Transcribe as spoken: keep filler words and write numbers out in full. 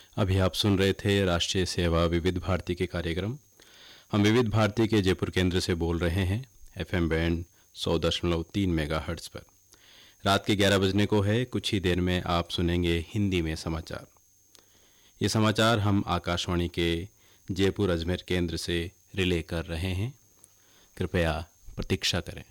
अभी आप सुन रहे थे राष्ट्रीय सेवा विविध भारती के कार्यक्रम। हम विविध भारती के जयपुर केंद्र से बोल रहे हैं, एफएम बैंड सौ दशमलव तीन मेगा हर्ट्ज पर। रात के ग्यारह बजने को है। कुछ ही देर में आप सुनेंगे हिंदी में समाचार। ये समाचार हम आकाशवाणी के जयपुर अजमेर केंद्र से रिले कर रहे हैं। कृपया प्रतीक्षा करें।